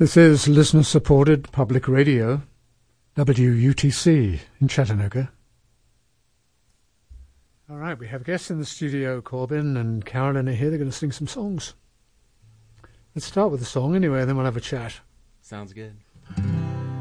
This is listener-supported public radio, WUTC in Chattanooga. All right, we have guests in the studio. Corbin and Carolyn are here. They're going to sing some songs. Let's start with the song anyway, and then we'll have a chat. Sounds good.